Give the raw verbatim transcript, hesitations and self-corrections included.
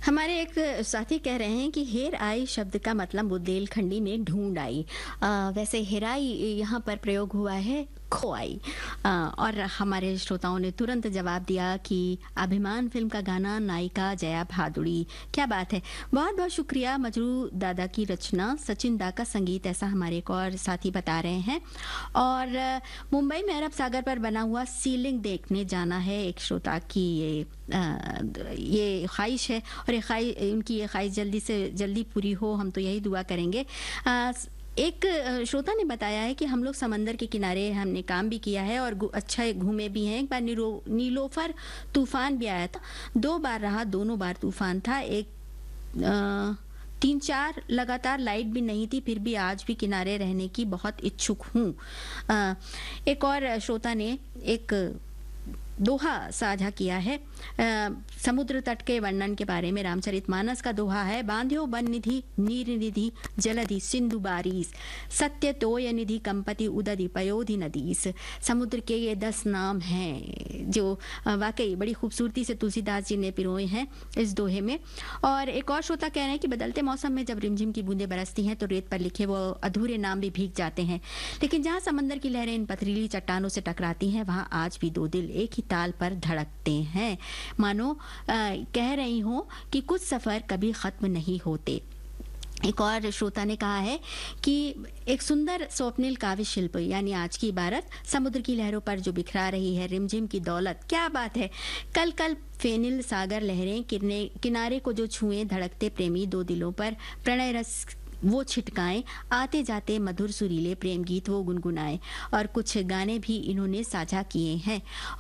हमारे एक साथी कह रहे हैं कि हेर आई शब्द का मतलब बुंदेलखंडी में ढूंढ आई। अ, वैसे हेराई यहाँ पर प्रयोग हुआ है खो आई। अ, और हमारे श्रोताओं ने तुरंत जवाब दिया कि अभिमान फिल्म का गाना, नायिका जया भादुड़ी। क्या बात है, बहुत बहुत शुक्रिया। मजरू दादा की रचना, सचिन दा का संगीत, ऐसा हमारे एक और साथी बता रहे हैं। और अ, मुंबई में अरब सागर पर बना हुआ सीलिंग देखने जाना है एक श्रोता की ये अ, ये ख्वाहिश है, और ये ख्वाहिश, उनकी ये ख्वाहिश जल्दी से जल्दी पूरी हो, हम तो यही दुआ करेंगे। अ, एक अ, श्रोता ने बताया है कि हम लोग समंदर के किनारे हमने काम भी किया है और गु- अच्छा घूमे भी हैं। एक बार नीलो नीलोफर तूफान भी आया था, दो बार रहा, दोनों बार तूफान था। एक अ, तीन चार लगातार लाइट भी नहीं थी, फिर भी आज भी किनारे रहने की बहुत इच्छुक हूँ। अ, एक और श्रोता ने एक दोहा साझा किया है अ, समुद्र तट के वर्णन के बारे में। रामचरितमानस का दोहा है, बांध्यो वन निधि नीर निधि जलधि सिंधु बारीस, सत्य तोय निधि कंपति उदधि पयोधि नदीस। समुद्र के ये दस नाम हैं जो अ, वाकई बड़ी खूबसूरती से तुलसीदास जी ने पिरोए हैं इस दोहे में। और एक और श्रोता कह रहे हैं कि बदलते मौसम में जब रिमझिम की बूंदें बरसती हैं तो रेत पर लिखे वो अधूरे नाम भी भीग जाते हैं, लेकिन जहाँ समंदर की लहरें इन पथरीली चट्टानों से टकराती हैं, वहाँ आज भी दो दिल एक ही ताल पर धड़कते हैं। मानो अ, कह रही हूं कि कुछ सफर कभी खत्म नहीं होते। एक और श्रोता ने कहा है कि एक सुंदर स्वप्निल काव्य शिल्प, यानी आज की इबारत, समुद्र की लहरों पर जो बिखरा रही है रिमझिम की दौलत। क्या बात है, कल कल फेनिल सागर लहरें किरने किनारे को जो छुएं, धड़कते प्रेमी दो दिलों पर प्रणय रस वो छिटकाएं, आते जाते मधुर सुरीले प्रेम गीत वो गुनगुनाएं। और कुछ गाने भी इन्होंने साझा किए हैं।